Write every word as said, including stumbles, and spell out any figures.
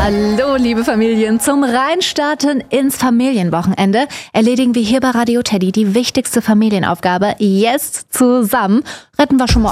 Hallo, liebe Familien. Zum Reinstarten ins Familienwochenende erledigen wir hier bei Radio Teddy die wichtigste Familienaufgabe. Jetzt zusammen retten wir schon mal